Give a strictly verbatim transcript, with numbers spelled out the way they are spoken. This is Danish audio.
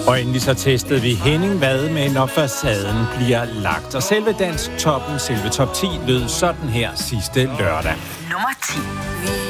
Og endelig så testede vi Henning Vad med, når facaden bliver lagt. Og selve dansk toppen, selve top ti, lød sådan her sidste lørdag. Nummer ti.